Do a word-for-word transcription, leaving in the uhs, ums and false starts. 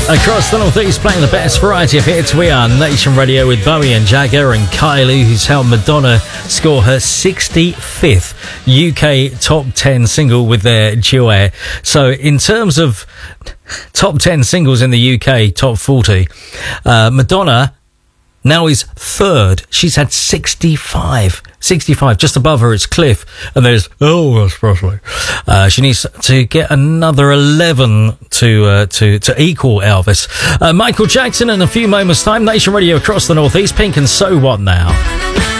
Across the Northeast, playing the best variety of hits. We are Nation Radio with Bowie and Jagger and Kylie, who's helped Madonna score her sixty-fifth U K top ten single with their duet. So in terms of top ten singles in the U K top forty, uh, Madonna now is third. She's had sixty-five. sixty-five. Just above her is Cliff. And there's Elvis Presley. Uh, she needs to get another eleven to uh, to to equal Elvis. Uh, Michael Jackson in a few moments' time. Nation Radio across the Northeast. Pink and So What Now?